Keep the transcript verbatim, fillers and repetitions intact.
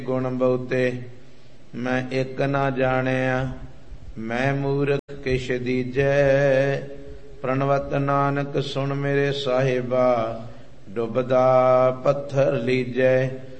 ਗੁਣ ਬਹੁਤੇ ਮੈਂ ਇੱਕ ਨਾ ਜਾਣਿਆ, ਮੈਂ ਮੂਰਖ ਕਿਛ ਦੀਜੈ। ਪ੍ਰਣਵਤ ਨਾਨਕ ਸੁਣ ਮੇਰੇ ਸਾਹਿਬਾ, ਡੁੱਬਦਾ ਪੱਥਰ ਲੀਜੈ।